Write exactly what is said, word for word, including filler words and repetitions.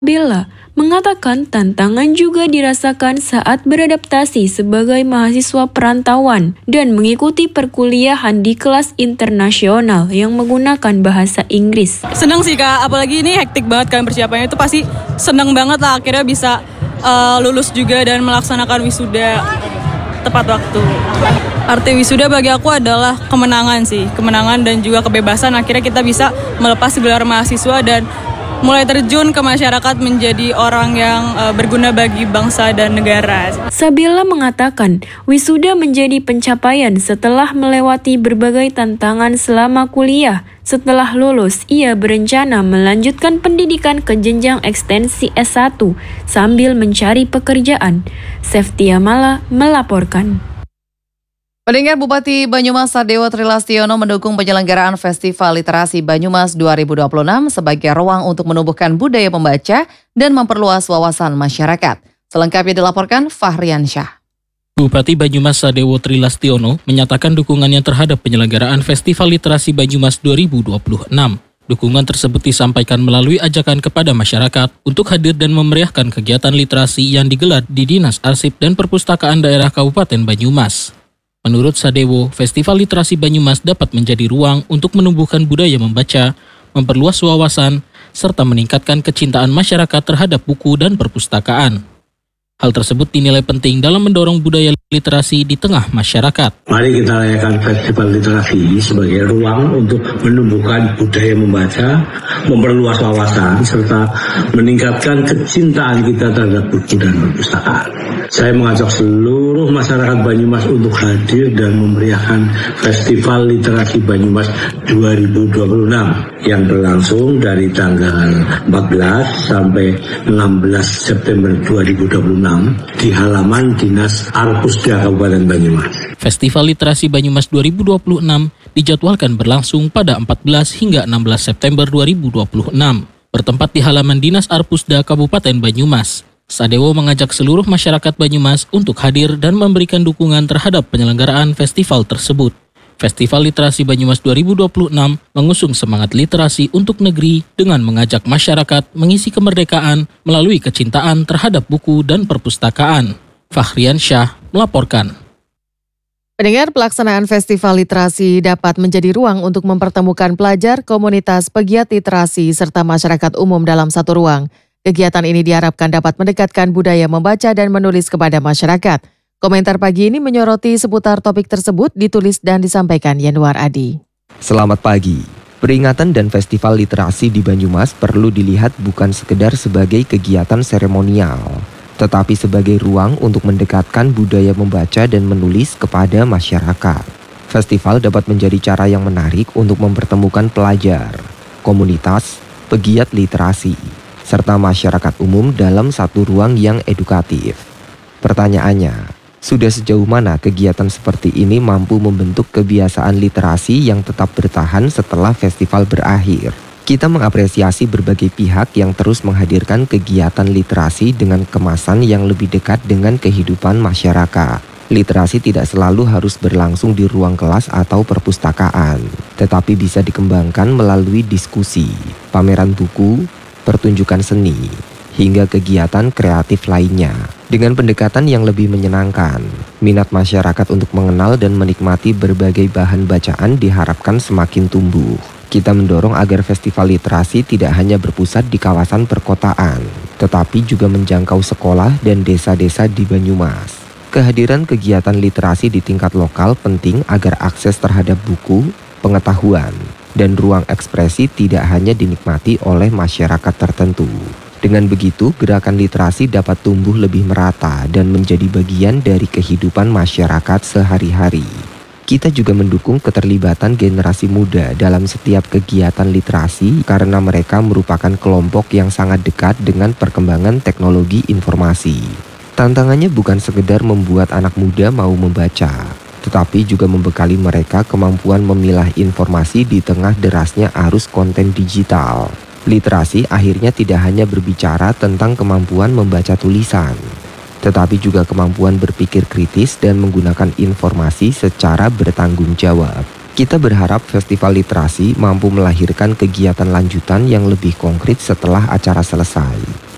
Bella mengatakan tantangan juga dirasakan saat beradaptasi sebagai mahasiswa perantauan dan mengikuti perkuliahan di kelas internasional yang menggunakan bahasa Inggris. Senang sih Kak, apalagi ini hektik banget kan persiapannya, itu pasti senang banget lah akhirnya bisa uh, lulus juga dan melaksanakan wisuda tepat waktu. Arti wisuda bagi aku adalah kemenangan sih, kemenangan dan juga kebebasan. Akhirnya kita bisa melepas gelar mahasiswa dan mulai terjun ke masyarakat menjadi orang yang uh, berguna bagi bangsa dan negara. Sabila mengatakan wisuda menjadi pencapaian setelah melewati berbagai tantangan selama kuliah. Setelah lulus, ia berencana melanjutkan pendidikan ke jenjang ekstensi S satu sambil mencari pekerjaan. Seftia Mala melaporkan. Pendengar, Bupati Banyumas Sadewo Trilastiono mendukung penyelenggaraan Festival Literasi Banyumas dua ribu dua puluh enam sebagai ruang untuk menumbuhkan budaya membaca dan memperluas wawasan masyarakat. Selengkapnya dilaporkan Fahrian Syah. Bupati Banyumas Sadewo Trilastiono menyatakan dukungannya terhadap penyelenggaraan Festival Literasi Banyumas dua ribu dua puluh enam. Dukungan tersebut disampaikan melalui ajakan kepada masyarakat untuk hadir dan memeriahkan kegiatan literasi yang digelar di Dinas Arsip dan Perpustakaan Daerah Kabupaten Banyumas. Menurut Sadewo, Festival Literasi Banyumas dapat menjadi ruang untuk menumbuhkan budaya membaca, memperluas wawasan, serta meningkatkan kecintaan masyarakat terhadap buku dan perpustakaan. Hal tersebut dinilai penting dalam mendorong budaya literasi di tengah masyarakat. Mari kita rayakan Festival Literasi sebagai ruang untuk menumbuhkan budaya membaca, memperluas wawasan, serta meningkatkan kecintaan kita terhadap buku dan perpustakaan. Saya mengajak seluruh masyarakat Banyumas untuk hadir dan memeriahkan Festival Literasi Banyumas dua ribu dua puluh enam yang berlangsung dari tanggal empat belas sampai enam belas September dua ribu dua puluh enam di halaman Dinas Arpusda Kabupaten Banyumas. Festival Literasi Banyumas dua ribu dua puluh enam dijadwalkan berlangsung pada empat belas hingga enam belas September dua ribu dua puluh enam, bertempat di halaman Dinas Arpusda Kabupaten Banyumas. Sadewo mengajak seluruh masyarakat Banyumas untuk hadir dan memberikan dukungan terhadap penyelenggaraan festival tersebut. Festival Literasi Banyumas dua ribu dua puluh enam mengusung semangat literasi untuk negeri dengan mengajak masyarakat mengisi kemerdekaan melalui kecintaan terhadap buku dan perpustakaan. Fahrian Syah melaporkan. Pendengar, pelaksanaan Festival Literasi dapat menjadi ruang untuk mempertemukan pelajar, komunitas, pegiat literasi, serta masyarakat umum dalam satu ruang. Kegiatan ini diharapkan dapat mendekatkan budaya membaca dan menulis kepada masyarakat. Komentar pagi ini menyoroti seputar topik tersebut ditulis dan disampaikan Yanuar Adi. Selamat pagi. Peringatan dan Festival Literasi di Banyumas perlu dilihat bukan sekedar sebagai kegiatan seremonial, tetapi sebagai ruang untuk mendekatkan budaya membaca dan menulis kepada masyarakat. Festival dapat menjadi cara yang menarik untuk mempertemukan pelajar, komunitas, pegiat literasi, serta masyarakat umum dalam satu ruang yang edukatif. Pertanyaannya, sudah sejauh mana kegiatan seperti ini mampu membentuk kebiasaan literasi yang tetap bertahan setelah festival berakhir? Kita mengapresiasi berbagai pihak yang terus menghadirkan kegiatan literasi dengan kemasan yang lebih dekat dengan kehidupan masyarakat. Literasi tidak selalu harus berlangsung di ruang kelas atau perpustakaan, tetapi bisa dikembangkan melalui diskusi, pameran buku, pertunjukan seni, hingga kegiatan kreatif lainnya. Dengan pendekatan yang lebih menyenangkan, minat masyarakat untuk mengenal dan menikmati berbagai bahan bacaan diharapkan semakin tumbuh. Kita mendorong agar festival literasi tidak hanya berpusat di kawasan perkotaan, tetapi juga menjangkau sekolah dan desa-desa di Banyumas. Kehadiran kegiatan literasi di tingkat lokal penting agar akses terhadap buku, pengetahuan, dan ruang ekspresi tidak hanya dinikmati oleh masyarakat tertentu. Dengan begitu, gerakan literasi dapat tumbuh lebih merata dan menjadi bagian dari kehidupan masyarakat sehari-hari. Kita juga mendukung keterlibatan generasi muda dalam setiap kegiatan literasi karena mereka merupakan kelompok yang sangat dekat dengan perkembangan teknologi informasi. Tantangannya bukan sekedar membuat anak muda mau membaca, tetapi juga membekali mereka kemampuan memilah informasi di tengah derasnya arus konten digital. Literasi akhirnya tidak hanya berbicara tentang kemampuan membaca tulisan, tetapi juga kemampuan berpikir kritis dan menggunakan informasi secara bertanggung jawab. Kita berharap Festival Literasi mampu melahirkan kegiatan lanjutan yang lebih konkret setelah acara selesai.